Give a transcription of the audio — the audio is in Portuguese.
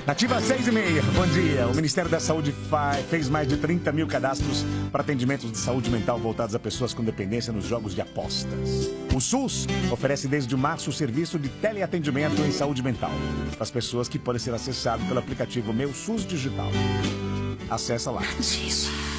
Ativa 6h30. Bom dia. O Ministério da Saúde fez mais de 30 mil cadastros para atendimentos de saúde mental voltados a pessoas com dependência nos jogos de apostas. O SUS oferece desde março o serviço de teleatendimento em saúde mental para as pessoas, que podem ser acessado pelo aplicativo Meu SUS Digital. Acessa lá.